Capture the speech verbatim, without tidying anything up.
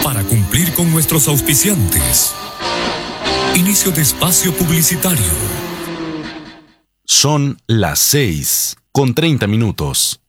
para cumplir con nuestros auspiciantes. Inicio de espacio publicitario. Son las seis con treinta minutos.